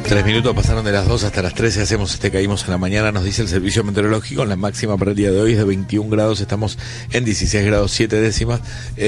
3 minutos pasaron de las 2 hasta las 13, hacemos caímos en la mañana, nos dice el servicio meteorológico, la máxima para el día de hoy es de 21 grados, estamos en 16 grados 7 décimas,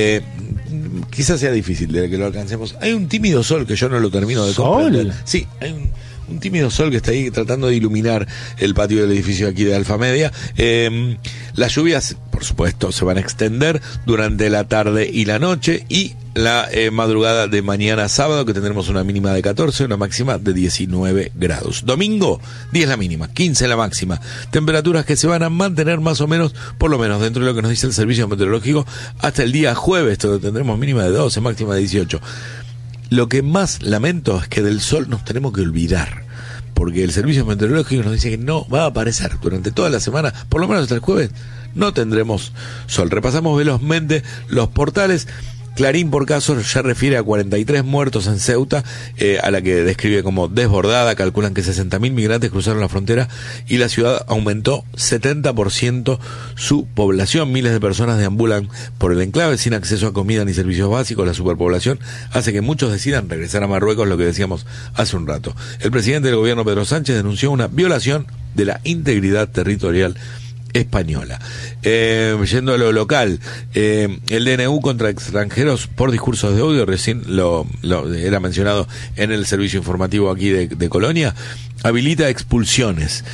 quizás sea difícil de que lo alcancemos. Hay un tímido sol que yo no lo termino de comprender. Sí, hay un tímido sol que está ahí tratando de iluminar el patio del edificio aquí de Alfa Media. Las lluvias, por supuesto, se van a extender durante la tarde y la noche y la madrugada de mañana sábado, que tendremos una mínima de 14, una máxima de 19 grados. Domingo, 10 la mínima, 15 la máxima. Temperaturas que se van a mantener más o menos, por lo menos dentro de lo que nos dice el servicio meteorológico, hasta el día jueves, donde tendremos mínima de 12, máxima de 18. Lo que más lamento es que del sol nos tenemos que olvidar, porque el servicio meteorológico nos dice que no va a aparecer durante toda la semana, por lo menos hasta el jueves, no tendremos sol. Repasamos velozmente los portales. Clarín, por caso, ya refiere a 43 muertos en Ceuta, a la que describe como desbordada. Calculan que 60.000 migrantes cruzaron la frontera y la ciudad aumentó 70% su población. Miles de personas deambulan por el enclave sin acceso a comida ni servicios básicos. La superpoblación hace que muchos decidan regresar a Marruecos, lo que decíamos hace un rato. El presidente del gobierno, Pedro Sánchez, denunció una violación de la integridad territorial española. Yendo a lo local, el DNU contra extranjeros por discursos de odio, recién lo era mencionado en el servicio informativo aquí de Colonia, habilita expulsiones,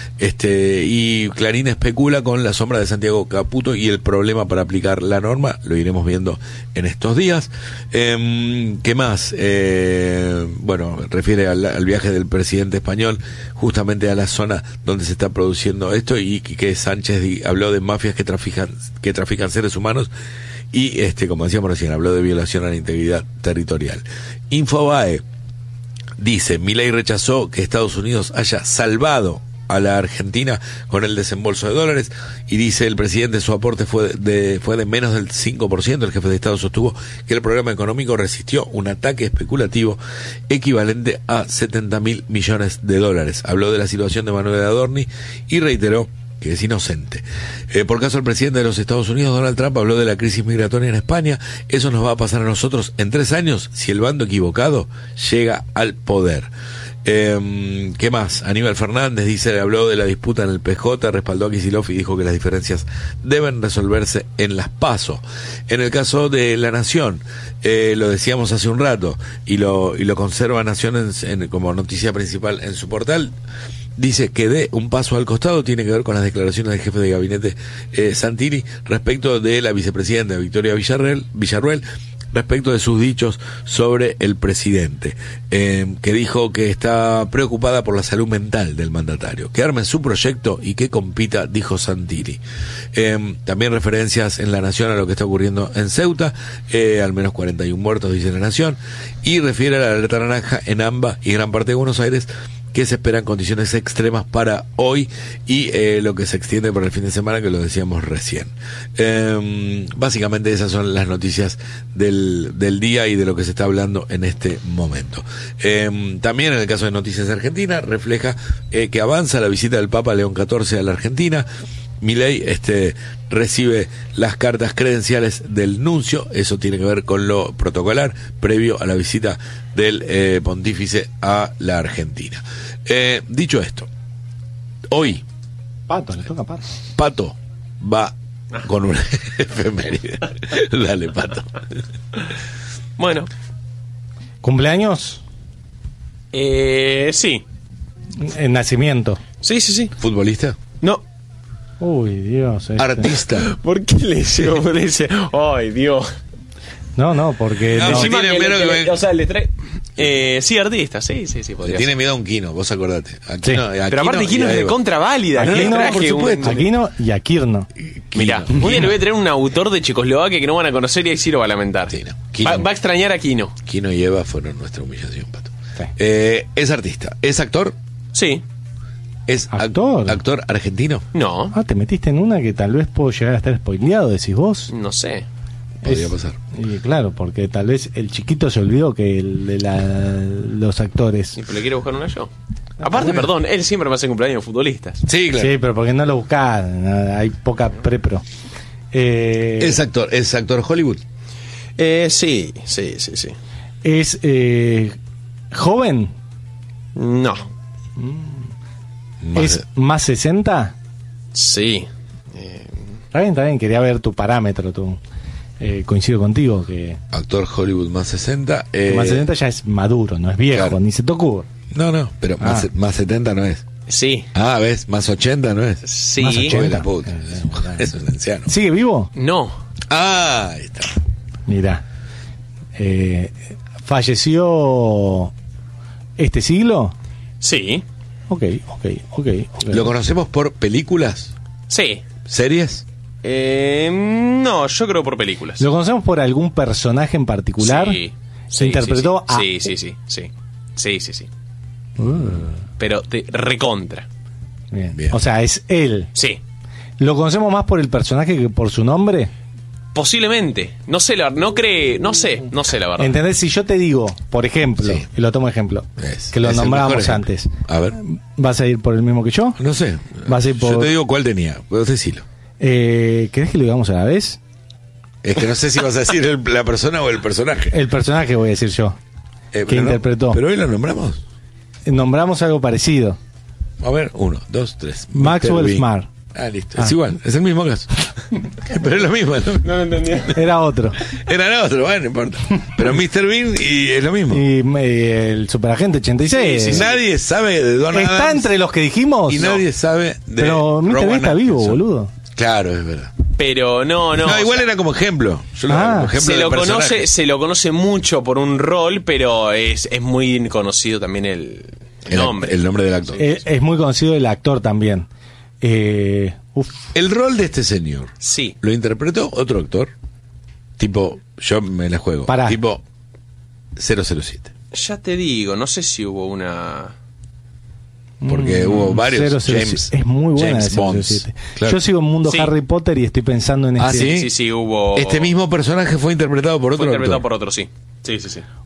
y Clarín especula con la sombra de Santiago Caputo y el problema para aplicar la norma, lo iremos viendo en estos días. ¿Qué más? Bueno, refiere al viaje del presidente español justamente a la zona donde se está produciendo esto, y que Sánchez habló de mafias que trafican seres humanos y, como decíamos recién, habló de violación a la integridad territorial. Infobae dice: Milei rechazó que Estados Unidos haya salvado a la Argentina con el desembolso de dólares, y dice el presidente su aporte fue de menos del 5%. El jefe de Estado sostuvo que el programa económico resistió un ataque especulativo equivalente a 70.000 millones de dólares. Habló de la situación de Manuel Adorni y reiteró que es inocente. Por caso, el presidente de los Estados Unidos, Donald Trump, habló de la crisis migratoria en España. Eso nos va a pasar a nosotros en 3 años si el bando equivocado llega al poder. ¿Qué más? Aníbal Fernández habló de la disputa en el PJ, respaldó a Kicillof y dijo que las diferencias deben resolverse en las PASO. En el caso de La Nación, lo decíamos hace un rato, y lo conserva Nación como noticia principal en su portal. Dice que dé un paso al costado, tiene que ver con las declaraciones del jefe de gabinete Santini respecto de la vicepresidenta Victoria Villarruel, respecto de sus dichos sobre el presidente, que dijo que está preocupada por la salud mental del mandatario, que arme su proyecto y que compita, dijo Santini. También referencias en La Nación a lo que está ocurriendo en Ceuta, al menos 41 muertos, dice La Nación, y refiere a la alerta naranja en AMBA y gran parte de Buenos Aires, que se esperan condiciones extremas para hoy y lo que se extiende para el fin de semana, que lo decíamos recién. Básicamente esas son las noticias del día y de lo que se está hablando en este momento. También en el caso de Noticias Argentina refleja que avanza la visita del Papa León XIV a la Argentina. Milei recibe las cartas credenciales del nuncio, eso tiene que ver con lo protocolar previo a la visita del pontífice a la Argentina. Dicho esto, hoy Pato, le toca Pato. Pato va con una efeméride. Dale, Pato. Bueno. ¿Cumpleaños? Sí. ¿En nacimiento? Sí. ¿Futbolista? No. Uy, Dios. ¿Artista? ¿Por qué le llegó por ese? Ay, Dios. No, porque... No, no. si tiene miedo que o sea, le trae... sí, artista, sí, podría tiene ser. miedo a un Quino, vos acordate. Sí. Pero aparte Quino es de contraválida, no le Aquino, traje por supuesto. un... Aquino y Aquirno. Mirá, un día le voy a traer un autor de Checoslovaquia que no van a conocer y ahí sí lo va a lamentar. Sí, no. Va a extrañar a Quino. Quino y Eva fueron nuestra humillación, Pato. Sí. Es artista, es actor, Sí. es ¿Actor? actor argentino. No. Te metiste en una que tal vez puedo llegar a estar spoileado, decís vos. No sé. Podría pasar. Y claro, porque tal vez el chiquito se olvidó que los actores. Sí, pero le quiero buscar una yo. Aparte, perdón, él siempre me hace cumpleaños de futbolistas. Sí, claro. Sí, pero porque no lo buscás, hay poca prepro. Es actor Hollywood. Sí. ¿Es joven? No. ¿Es más 60? Sí. Está bien, quería ver tu parámetro. Coincido contigo que Actor Hollywood más 60. más 60 ya es maduro, no es viejo, claro. ni se te ocurre. No, pero más 70 no es. Sí. ¿Ves? Más 80 no es. Sí. Más 80. Joder, la puta. Es un anciano. ¿Sigue vivo? No. Ahí está. Mirá. ¿Falleció este siglo? Sí. Ok. ¿Lo conocemos por películas? Sí. ¿Series? No, yo creo por películas. ¿Lo conocemos por algún personaje en particular? Sí. ¿Se interpretó a...? Sí. Sí. Pero de recontra. Bien. Bien. O sea, es él. Sí. ¿Lo conocemos más por el personaje que por su nombre? Posiblemente. No sé la verdad. ¿Entendés? Si yo te digo, por ejemplo, Sí. y lo tomo ejemplo, Es que lo el mejor nombrábamos ejemplo. antes, A ver. ¿vas a ir por el mismo que yo? No sé. Va a ser por- Yo te digo cuál tenía. Puedes decirlo. ¿Querés que lo digamos a la vez? Es que no sé si vas a decir la persona o el personaje. El personaje voy a decir yo. que Pero no- interpretó. Pero hoy lo nombramos. Nombramos algo parecido. A ver, 1, 2, 3. Maxwell Mr. Bean. Smart. Listo. Es igual, es el mismo caso. Pero es lo mismo, ¿no? No lo entendía. Era otro. Era el otro, bueno, no importa. Pero Mr. Bean y es lo mismo. Y el Superagente 86. Sí, sí, Nadie sabe de Don ¿Está Adams entre los que dijimos? y nadie sabe de Pero Mr. Bean Rowan está vivo, Atkinson. boludo. Claro, es verdad. Pero no. No, o igual sea, era como ejemplo. Yo lo como ejemplo se del lo personaje. se lo conoce mucho por un rol, pero es muy conocido también el nombre. El nombre del actor. Es muy conocido el actor también. El rol de este señor Sí. lo interpretó otro actor. Tipo, yo me la juego. Pará. Tipo 007. Ya te digo, no sé si hubo una... Porque hubo varios. 007. James, Es muy buena James esa Bond. 007. Claro. Yo sigo en Mundo Sí. Harry Potter y estoy pensando en Ah, este. ¿sí? hubo... Este mismo personaje fue interpretado por fue otro interpretado actor. por otro, sí. Sí.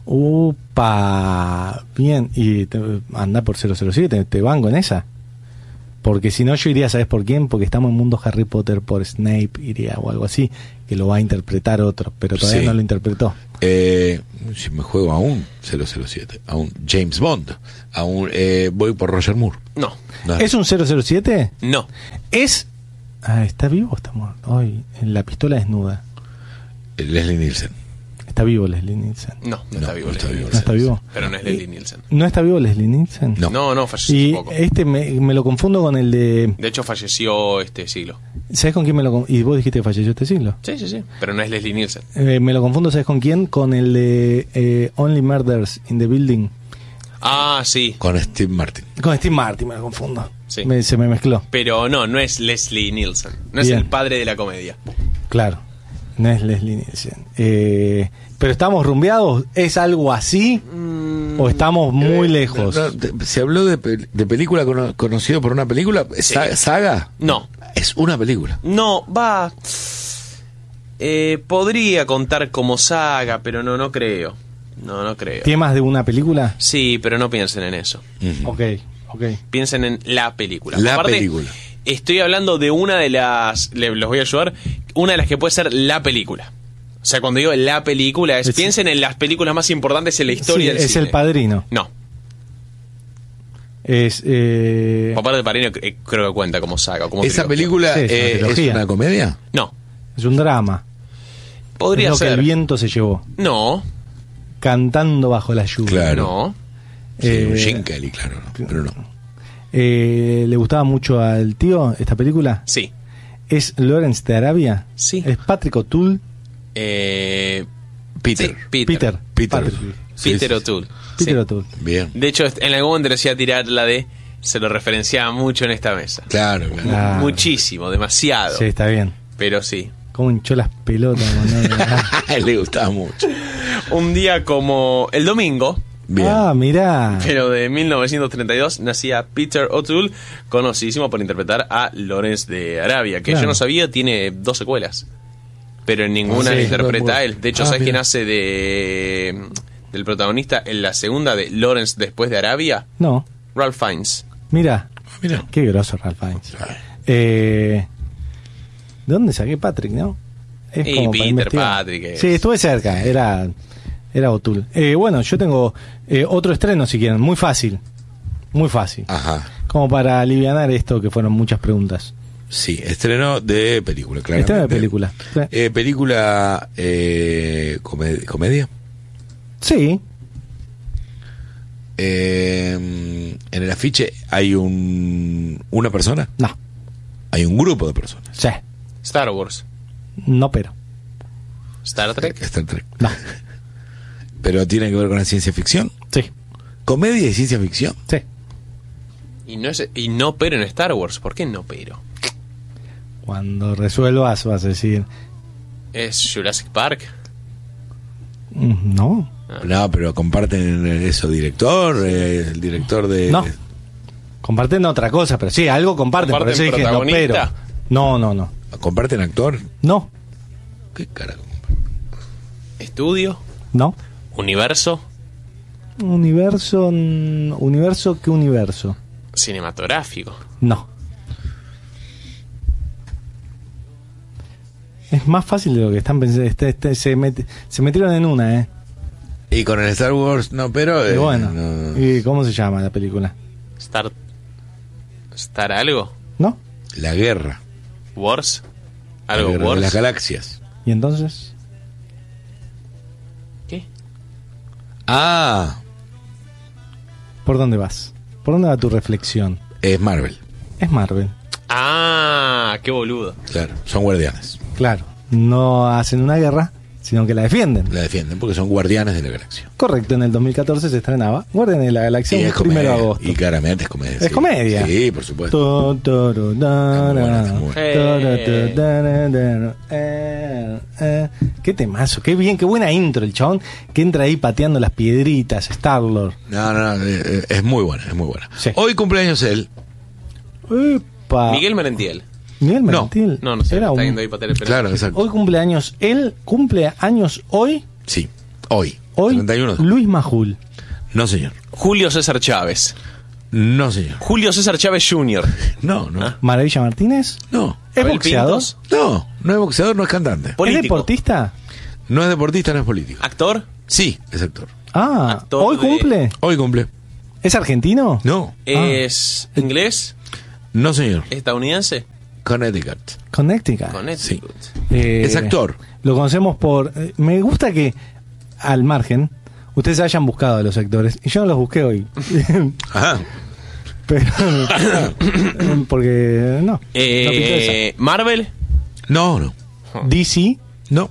Upa, bien. Y anda por 007, te banco en esa. Porque si no, yo iría, ¿sabes por quién? Porque estamos en Mundo Harry Potter por Snape, iría o algo así, que lo va a interpretar otro, pero todavía Sí. no lo interpretó. Si me juego a un 007, a un James Bond, a un voy por Roger Moore. No. No, ¿Es un 007? No. Es... ¿está vivo o está muerto? Ay, en la pistola desnuda. Leslie Nielsen. Está vivo Leslie Nielsen. No está vivo. no está Leslie vivo. ¿No está vivo? Pero no es Leslie Nielsen. ¿No está vivo Leslie Nielsen? No. No, falleció Y hace poco. este me lo confundo con el de... De hecho, falleció este siglo. ¿Sabes con quién me lo y vos dijiste que falleció este siglo? Sí. Pero no es Leslie Nielsen. Me lo confundo, ¿sabes con quién? Con el de Only Murders in the Building. Ah, sí. Con Steve Martin. Con Steve Martin me lo confundo. Sí. Se me mezcló. Pero no es Leslie Nielsen. No es Bien. el padre de la comedia. Claro. No es Leslie Nielsen. Pero estamos rumbeados. ¿Es algo así? ¿O estamos muy lejos? Se habló de película conocido por una película. Sí. ¿Saga? No. Es una película. No, va. Podría contar como saga, pero no creo. No creo. ¿Tiene más de una película? Sí, pero no piensen en eso. Ok. Piensen en la película. La Aparte, película. Estoy hablando de una de las... los voy a ayudar. Una de las que puede ser la película. O sea, cuando digo la película, piensen en las películas más importantes en la historia Sí, del es cine. El Padrino. No. Es... Papá del Padrino creo que cuenta como saga. Como ¿Esa trilogía. película Sí, es una es trilogía. una comedia? No. Es un drama. Podría es lo ser. que el viento se llevó. No. Cantando bajo la lluvia. Claro. No. Sí, un Gene Kelly, claro. No, pero no. ¿Le gustaba mucho al tío esta película? Sí. ¿Es Lawrence de Arabia? Sí. ¿Es Patrick O'Toole? Peter. Sí, Peter. Patrick. Sí, Peter sí. O'Toole. Peter Sí. O'Toole. Bien. De hecho, en algún momento le decía tirar la de... Se lo referenciaba mucho en esta mesa. Claro. Ah. Muchísimo, demasiado. Sí, está bien. Pero sí. Cómo hinchó las pelotas. A él le gustaba mucho. Un día como el domingo, Bien. Ah, mirá. pero de 1932, nacía Peter O'Toole, conocidísimo por interpretar a Lawrence de Arabia, que Claro. yo no sabía, tiene 2 secuelas. Pero en ninguna Ah, sí. le interpreta a él. De hecho, Ah, ¿sabes quién mira. hace del protagonista en la segunda de Lawrence después de Arabia? No, Ralph Fiennes. mira. Mira. Qué grosso Ralph Fiennes. ¿De dónde saqué Patrick, no? Es Y como para Peter, investigar. Patrick es- Sí, estuve cerca. Era O'Toole. Bueno, yo tengo otro estreno si quieren. Muy fácil. Muy fácil. Ajá. Como para alivianar esto que fueron muchas preguntas. Sí, estreno de película, claramente. Estreno de película. Sí. Película comedia. Sí. En el afiche hay una persona. No. Hay un grupo de personas. Sí. Star Wars. No, pero. Star Trek. Star Trek. No. Pero tiene que ver con la ciencia ficción. Sí. Comedia y ciencia ficción. Sí. Y no pero en Star Wars. ¿Por qué no pero? Cuando resuelvas vas a decir. ¿Es Jurassic Park? No. No, pero comparten eso, director, el director de... No. Comparten otra cosa, pero sí, algo comparten. Por ¿Comparten eso dije no, pero. protagonista? No. ¿Comparten actor? No. ¿Qué carajo? ¿Estudio? No. ¿Universo? Universo. ¿Qué universo? ¿Cinematográfico? No. Es más fácil de lo que están pensando. Se metieron en una, ¿eh? Y con el Star Wars, no, pero... Y bueno. no. ¿Y cómo se llama la película? ¿Star algo? ¿No? La guerra. ¿Wars? La ¿Algo guerra de Wars? las galaxias. ¿Y entonces? ¿Qué? Ah, ¿Por dónde vas? ¿Por dónde va tu reflexión? es Marvel. Es Marvel. Ah, qué boludo. Claro, son guardianes. Claro. No hacen una guerra, sino que la defienden. La defienden porque son guardianes de la galaxia. Correcto, en el 2014 se estrenaba Guardianes de la Galaxia, Y un es 1 de comedia. agosto. Y claramente es comedia. ¿Es comedia? Sí, por supuesto. Está muy buena, está muy Qué temazo, qué bien, qué buena intro el chabón que entra ahí pateando las piedritas, Star-Lord. No, es muy buena, es muy buena. Sí. Hoy cumpleaños él. Epa. Miguel Merentiel. Miguel No. Merentiel. No sé, Era está un- yendo ahí para tele, pero- Claro, exacto. Hoy cumpleaños, él cumple años hoy, Sí, hoy. hoy 31. Luis Majul. No, señor. Julio César Chávez. No, señor. Julio César Chávez Jr. No. Maravilla Martínez. No. ¿Es Abel boxeador? Pintos. No es boxeador, no es cantante. ¿Es Político. deportista? No es deportista, no es político. ¿Actor? Sí, es actor. Ah, Actor ¿hoy de- cumple? Hoy cumple. ¿Es argentino? No. ¿Es inglés? No, señor. ¿Estadounidense? Connecticut. Connecticut. Connecticut. Es actor. Lo conocemos por... me gusta que, al margen, ustedes hayan buscado a los actores. Y yo no los busqué hoy. Ajá. Pero... porque... No. No pintó ¿Marvel? No. esa. DC. No.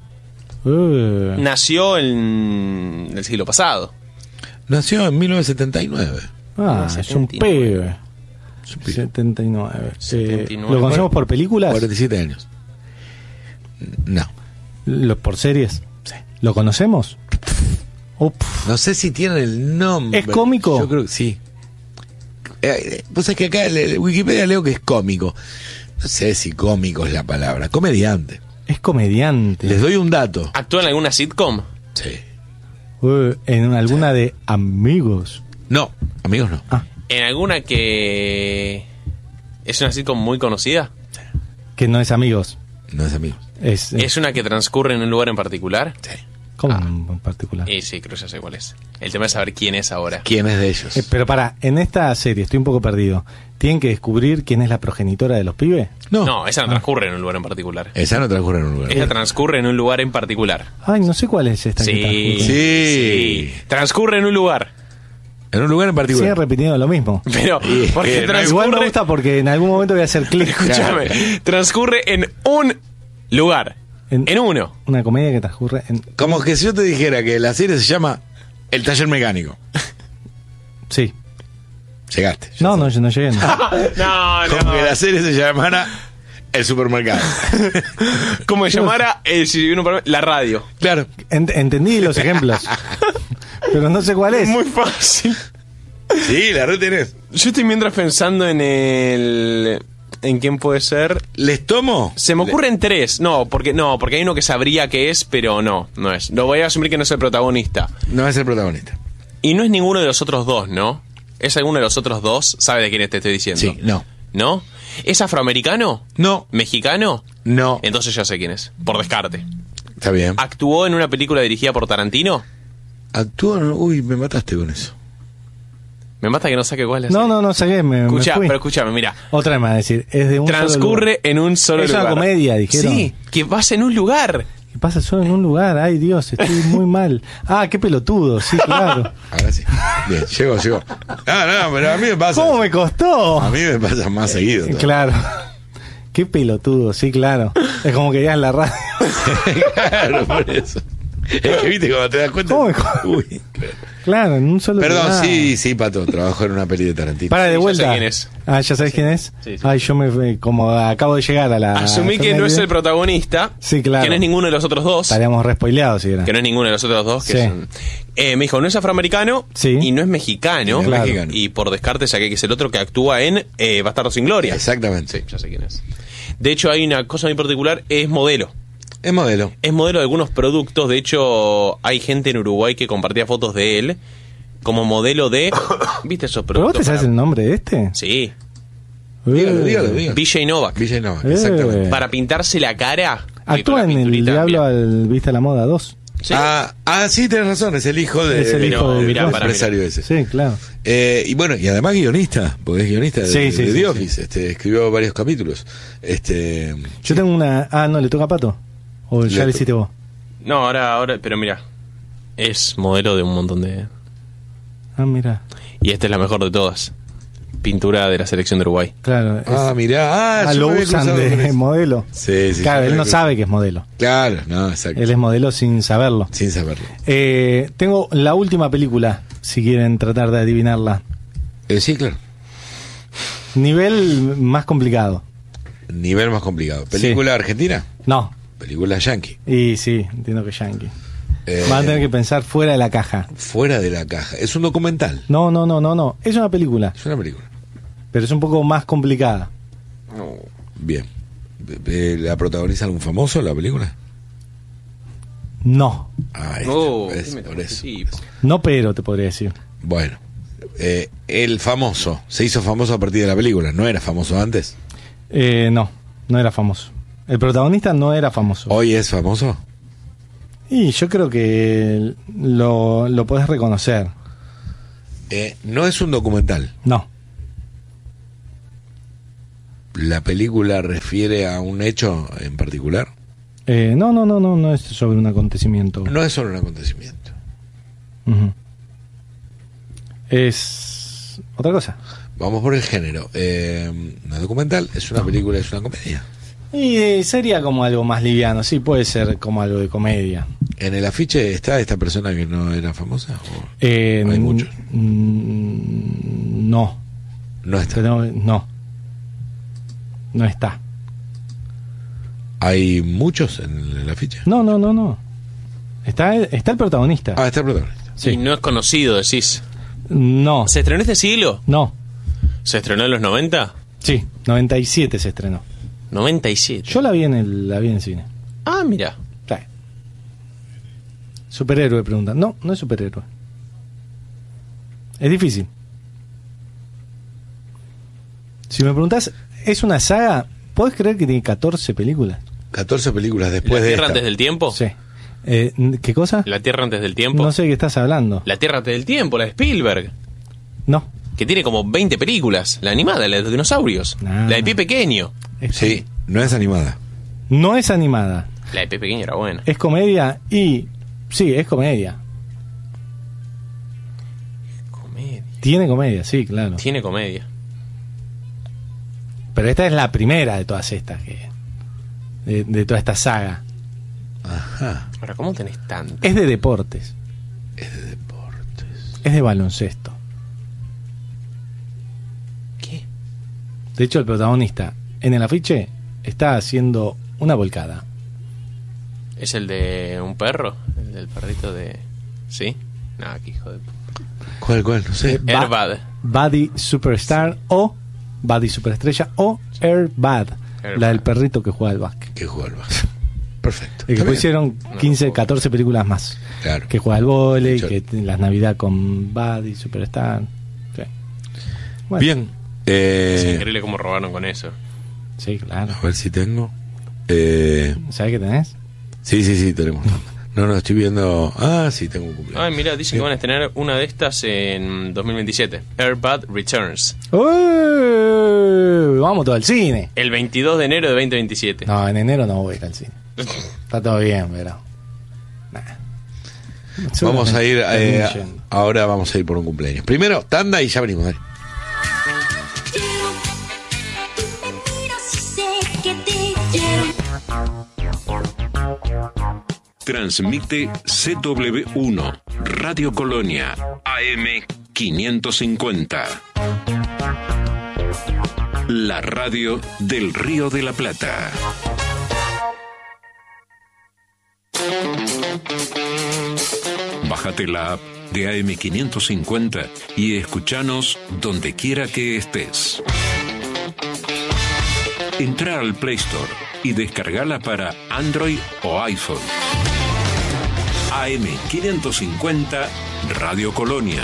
Nació en el siglo pasado. Nació en 1979. Es un 79. pibe. Es un pibe. 79. 79. ¿Lo conocemos por películas? 47 años. No. ¿Por series? Sí. ¿Lo conocemos? No sé si tienen el nombre. ¿Es cómico? Yo creo que sí. Pues es que acá en Wikipedia leo que es cómico. No sé si cómico es la palabra. Comediante. Es comediante. Les doy un dato. ¿Actúa en alguna sitcom? Sí. En alguna de Amigos. No, amigos no. Ah, ¿En alguna que es una sitcom muy conocida? que no es Amigos. No es amigos. ¿Es una que transcurre en un lugar en particular? Sí. ¿Cómo en particular? Sí, creo que ya sé cuál es. El tema es saber quién es ahora. ¿Quién es de ellos? Pero en esta serie estoy un poco perdido. ¿Tienen que descubrir quién es la progenitora de los pibes? No, esa no transcurre en un lugar en particular. Esa no transcurre en un lugar. Esa transcurre en un lugar en particular. Ay, no sé cuál es esta. Sí, que está. Sí. Transcurre en un lugar. En un lugar en Sigue particular. repitiendo lo mismo. Pero, porque no, transcurre... Igual me gusta porque en algún momento voy a hacer clic. Escúchame, transcurre en un lugar. En uno. Una comedia que transcurre en... Como que si yo te dijera que la serie se llama El Taller Mecánico. Sí. Llegaste. No, yo no llegué. No. No, Como que no. la serie se llamara El Supermercado. ¿Cómo se llamara? Si uno para- la radio. Claro. Entendí los ejemplos. Pero no sé cuál es. Muy fácil. Sí, la red tenés. Yo estoy mientras pensando ¿en quién puede ser? ¿Les tomo? Se me ocurren tres. Porque hay uno que sabría que es, pero no es. Lo voy a asumir que no es el protagonista. No es el protagonista. Y no es ninguno de los otros dos, ¿no? ¿Es alguno de los otros dos? ¿Sabe de quién te estoy diciendo? Sí, no. ¿No? ¿Es afroamericano? No. ¿Mexicano? No. Entonces ya sé quién es, por descarte. Está bien. ¿Actuó en una película dirigida por Tarantino? Actúa. Uy, me mataste con eso. Me mata que no saque cuál es la No, serie. no saqué, me Escucha, fui. pero escúchame, mira. Otra vez me va a decir, es de un Transcurre solo en un solo Es lugar. una comedia, dijeron. Sí, que vas en un lugar. ¿Qué pasa solo en un lugar? Ay, Dios, estoy muy mal. Ah, qué pelotudo, sí, claro. Ahora sí. Bien, llegó. No, pero a mí me pasa. ¿Cómo me costó? A mí me pasa más seguido. ¿no? Claro. Qué pelotudo, sí, claro. Es como que ya en la radio. Claro, por eso. Es que viste cuando te das cuenta. ¿Cómo me Uy. Claro, en un solo Perdón, lugar. sí, Pato. Trabajó en una peli de Tarantino. Para de Sí, ya vuelta. sé quién es. Ah, ¿ya sabes quién es? Sí, sí. Ay, yo como acabo de llegar a la... Asumí que no es el protagonista. Sí, claro. Que no es ninguno de los otros dos. Estaríamos re spoileados si era. Que no es ninguno de los otros dos. Que Sí. son- me dijo, no es afroamericano Sí. y no es mexicano. Y no es Claro. mexicano. Y por descarte saqué que es el otro que actúa en Bastardo sin Gloria. Exactamente. Sí, ya sé quién es. De hecho, hay una cosa muy particular, es modelo. Es modelo. Es modelo de algunos productos. De hecho, hay gente en Uruguay que compartía fotos de él como modelo de... ¿Viste esos ¿Pero vos productos? te sabes el nombre de este? Sí. Dígalo. BJ Novak. Villa Nova, Eh. exactamente. Para pintarse la cara. Actúa con la en El pinturita, Diablo mira. al Vista la Moda 2. Sí. Sí, tenés razón. Es el hijo de, Es el hijo del de- empresario ese. Sí, claro. Y bueno, y además guionista, porque es guionista Sí, de sí, The sí, Office. Escribió varios capítulos. Yo tengo una... Ah, no, ¿le toca a Pato? ¿O ya Le le hiciste vos? No, ahora, pero mira. Es modelo de un montón de... Ah, mira. Y esta es la mejor de todas. Pintura de la selección de Uruguay. Claro. Mirá. lo yo me había usan cruzado con de eso. modelo. Sí, sí. Claro, yo me él no había sabe que es modelo. cruzado. Claro, no, exacto. Él es modelo sin saberlo. Sin saberlo. Tengo la última película, si quieren tratar de adivinarla. Sí, claro. Nivel más complicado. Nivel más complicado. ¿Película argentina? No. Película yankee. Y sí, entiendo que yankee. Van a tener que pensar fuera de la caja. Fuera de la caja. Es un documental. No. Es una película, Es una película. pero es un poco más complicada. Bien. ¿La protagoniza algún famoso la película? No. Ahí Oh, está, dime por eso. sí. No, pero te podría decir. Bueno. El famoso se hizo famoso a partir de la película. ¿No era famoso antes? No era famoso. El protagonista no era famoso. ¿Hoy es famoso? Y yo creo que lo podés reconocer. No es un documental. No. ¿La película refiere a un hecho en particular? No es sobre un acontecimiento. No es solo un acontecimiento. Ujú. Es otra cosa. Vamos por el género. ¿No es documental? ¿Es una película? ¿Es una comedia? Y sería como algo más liviano, sí, puede ser como algo de comedia. ¿En el afiche está esta persona que no era famosa? ¿O Hay muchos? No, No está. pero no está. ¿Hay muchos en el afiche? No. Está el protagonista. Está el protagonista. Sí. Y no es conocido, decís. No, ¿Se estrenó este siglo? no. ¿Se estrenó en los 90? Sí, 97 se estrenó. 97. Yo la vi en el cine. Ah, mira. Sí. Superhéroe, preguntan. No es superhéroe. Es difícil. Si me preguntás, ¿es una saga? ¿Podés creer que tiene 14 películas? 14 películas ¿La después de Tierra esta. antes del tiempo? Sí. ¿Qué cosa? ¿La Tierra antes del tiempo? No sé de qué estás hablando. La Tierra antes del tiempo, la de Spielberg. No. Que tiene como 20 películas. La animada, la de los dinosaurios. Ah. La de Pie Pequeño. Sí, no es animada. No es animada. La de Pie Pequeño era buena. Es comedia y... Sí, es comedia. Comedia. Tiene comedia, sí, claro. Tiene comedia. Pero esta es la primera de todas estas. De toda esta saga. Ajá. Ahora, ¿cómo tenés tanto? Es de deportes. Es de deportes. Es de baloncesto. ¿Qué? De hecho, el protagonista en el afiche está haciendo una volcada. ¿Es el de un perro? ¿El del perrito de...? ¿Sí? Nah, qué hijo de... ¿Cuál? No sé. Airbad. Buddy Superstar o Buddy Superestrella o Airbad. Airbad. La del perrito que juega al básquet. Que juega al básquet. Perfecto. Y que Está bien. pusieron 15, puedo. 14 películas más. Claro. Que juega al vóley, Mucho. que las Navidad con Buddy Superstar. Sí. Bueno, Bien. Es increíble cómo robaron con eso. Sí, claro. A ver si tengo. ¿Sabes qué tenés? Sí, tenemos. No, estoy viendo. Ah, sí, tengo un cumpleaños. Ay, mira, dicen que van a estrenar una de estas en 2027. Airbud Returns. Vamos todo al cine. El 22 de enero de 2027. No, en enero no voy a ir al cine. Está todo bien, pero... Nah. Vamos a ir, Termino yendo. ahora vamos a ir por un cumpleaños. Primero, tanda y ya venimos, dale. Transmite CW1, Radio Colonia, AM 550. La radio del Río de la Plata. Bájate la app de AM 550 y escúchanos donde quiera que estés. Entra al Play Store y descargala para Android o iPhone. AM 550 Radio Colonia.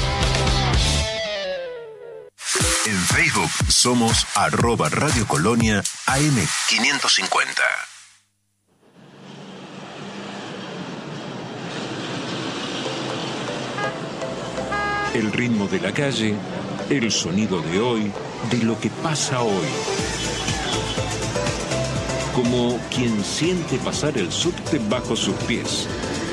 En Facebook somos @Radio Colonia AM 550. El ritmo de la calle, el sonido de hoy, de lo que pasa hoy. Como quien siente pasar el subte bajo sus pies.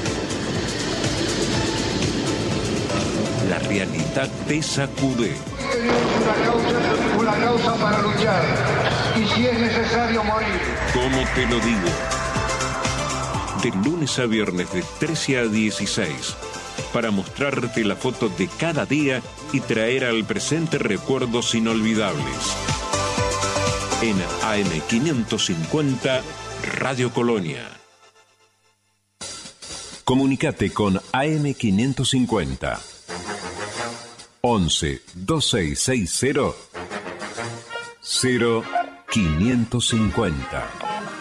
La realidad te sacude. Una causa para luchar, y si es necesario morir. ¿Cómo te lo digo? De lunes a viernes de 13 a 16, para mostrarte la foto de cada día y traer al presente recuerdos inolvidables. En AM 550 Radio Colonia. Comunicate con AM 550 11 2660 0550.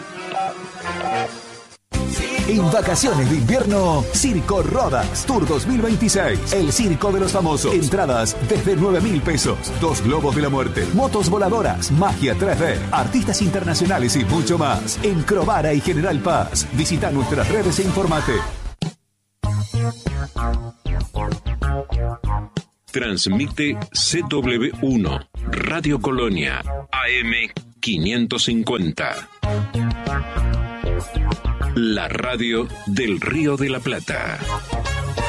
En vacaciones de invierno, Circo Rodax Tour 2026. El circo de los famosos. Entradas desde 9.000 pesos. 2 globos de la muerte. Motos voladoras. Magia 3D. Artistas internacionales y mucho más. En Crovara y General Paz. Visita nuestras redes e informate. Transmite CW1 Radio Colonia AM 550. La radio del Río de la Plata.